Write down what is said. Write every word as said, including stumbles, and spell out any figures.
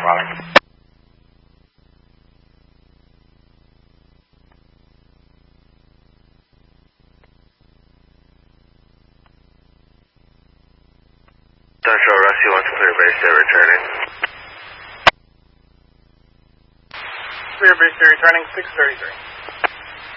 Raleigh. Central Rescue one to clear base, they're returning. Clear base, they're returning, six thirty-three.